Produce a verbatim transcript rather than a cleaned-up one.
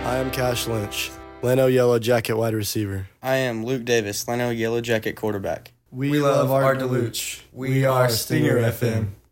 I am Cash Lynch, Leno Yellow Jacket wide receiver. I am Luke Davis, Leno Yellow Jacket quarterback. We, we love Art DeLuch. We are Stinger F M.